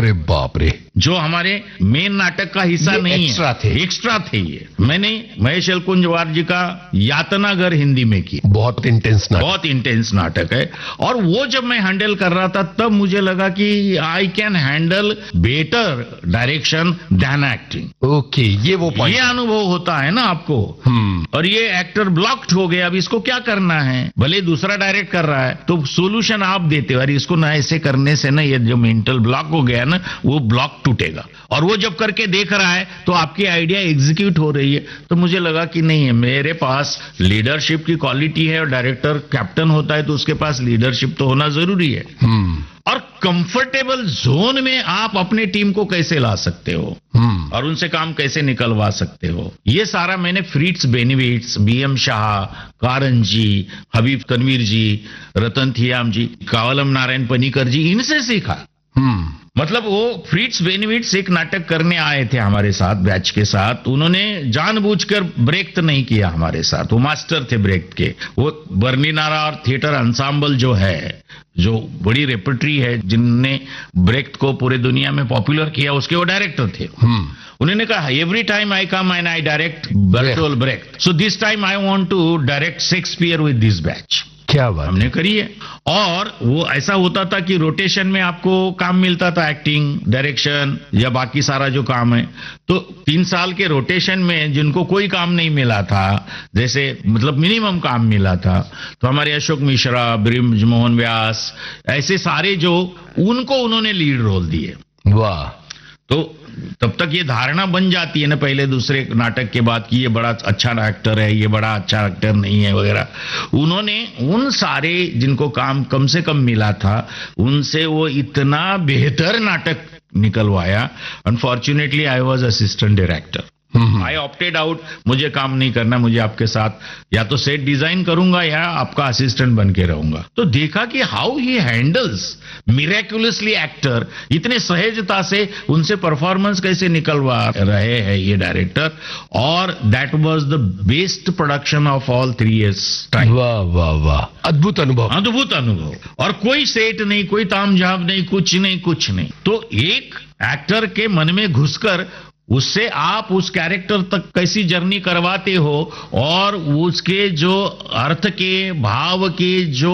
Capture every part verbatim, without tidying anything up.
अरे बाप रे, जो हमारे मेन नाटक का हिस्सा ये नहीं एक्स्ट्रा है, थे। एक्स्ट्रा थे ये। मैंने महेश एलकुंजवार जी का यातना घर हिंदी में की, बहुत इंटेंस नाटक। बहुत इंटेंस नाटक है। और वो जब मैं हैंडल कर रहा था तब मुझे लगा कि I can handle better direction then acting. Okay, ये वो ये पॉइंट। अनुभव होता है ना आपको। हम्म, और ये एक्टर ब्लॉक्ड हो गया, अब इसको क्या करना है, भले दूसरा डायरेक्ट कर रहा है तो सोल्यूशन आप देते हो, अरे इसको ना ऐसे करने से ना ये जो मेंटल ब्लॉक हो गया ना वो ब्लॉक टूटेगा। और वो जब करके देख रहा है तो आपकी आइडिया एग्जीक्यूट हो रही है। तो मुझे लगा कि नहीं है, मेरे पास लीडरशिप की क्वालिटी है और डायरेक्टर कैप्टन होता है तो उसके पास लीडरशिप तो होना जरूरी है। हम्म, और कंफर्टेबल जोन में आप अपने टीम को कैसे ला सकते हो हम्म, और उनसे काम कैसे निकलवा सकते हो, ये सारा मैंने फ्रिट्स बेनिविट्स, बीएम शाह, कारण जी, हबीब तनवीर जी, रतन थियाम जी, कावलम नारायण पनीकर जी, इनसे सीखा। हम्म, मतलब वो फ्रिट्स बेनिविट्स एक नाटक करने आए थे हमारे साथ, बैच के साथ। उन्होंने जानबूझकर ब्रेक नहीं किया हमारे साथ, वो मास्टर थे ब्रेक के। वो बर्निनारा और थिएटर अंसाम्बल जो है, जो बड़ी रेपर्टरी है, जिनने ब्रेक को पूरे दुनिया में पॉपुलर किया, उसके वो डायरेक्टर थे। हम्म, उन्होंने कहा every time I come and I direct बर्टोल Brecht, so this time I want to direct Shakespeare with this batch. क्या बात। हमने करी है। और वो ऐसा होता था कि रोटेशन में आपको काम मिलता था, एक्टिंग, डायरेक्शन या बाकी सारा जो काम है। तो तीन साल के रोटेशन में जिनको कोई काम नहीं मिला था, जैसे मतलब मिनिमम काम मिला था, तो हमारे अशोक मिश्रा, ब्रिज मोहन व्यास, ऐसे सारे जो, उनको उन्होंने लीड रोल दिए। वाह। तो तब तक ये धारणा बन जाती है ना पहले दूसरे नाटक के बाद कि ये बड़ा अच्छा एक्टर है, ये बड़ा अच्छा एक्टर नहीं है वगैरह। उन्होंने उन सारे जिनको काम कम से कम मिला था, उनसे वो इतना बेहतर नाटक निकलवाया। Unfortunately I was assistant director, I opted out, मुझे काम नहीं करना, मुझे आपके साथ या तो सेट डिजाइन करूंगा या आपका असिस्टेंट बन के रहूंगा। तो देखा कि how he handles miraculously actor, इतने सहजता से उनसे परफॉर्मेंस कैसे निकलवा रहे हैं ये डायरेक्टर। और that was the best production of all three years time. वाह वाह वाह, अद्भुत अनुभव। अद्भुत अनुभव। और कोई सेट नहीं, कोई तामझाम नहीं, कुछ नहीं कुछ नहीं। तो एक एक्टर के मन में घुसकर उससे आप उस कैरेक्टर तक कैसी जर्नी करवाते हो, और उसके जो अर्थ के, भाव के जो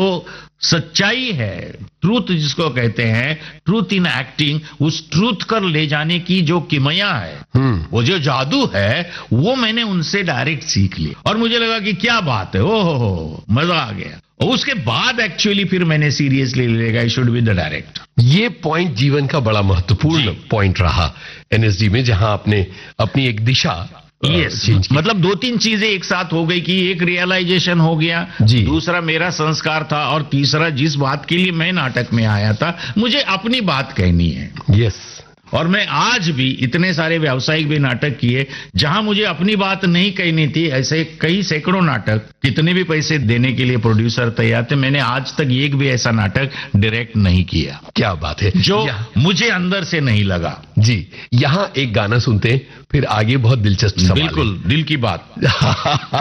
सच्चाई है, ट्रूथ जिसको कहते हैं, ट्रूथ इन एक्टिंग, उस ट्रूथ कर ले जाने की जो किमया है, वो जो जादू है, वो मैंने उनसे डायरेक्ट सीख ली। और मुझे लगा कि क्या बात है, ओ हो हो, मजा आ गया। और उसके बाद एक्चुअली फिर मैंने सीरियसली लेगा, I should be the director. ये पॉइंट जीवन का बड़ा महत्वपूर्ण पॉइंट रहा एनएसडी में, जहां आपने अपनी एक दिशा यस yes, मतलब दो तीन चीजें एक साथ हो गई कि एक रियलाइजेशन हो गया जी, दूसरा मेरा संस्कार था, और तीसरा जिस बात के लिए मैं नाटक में आया था, मुझे अपनी बात कहनी है। यस। और मैं आज भी इतने सारे व्यावसायिक भी नाटक किए जहां मुझे अपनी बात नहीं कहनी थी, ऐसे कई सैकड़ों नाटक, कितने भी पैसे देने के लिए प्रोड्यूसर तैयार थे, मैंने आज तक एक भी ऐसा नाटक डायरेक्ट नहीं किया। क्या बात है, जो मुझे अंदर से नहीं लगा। जी, यहाँ एक गाना सुनते हैं, फिर आगे बहुत दिलचस्प सवाल है। बिल्कुल दिल की बात।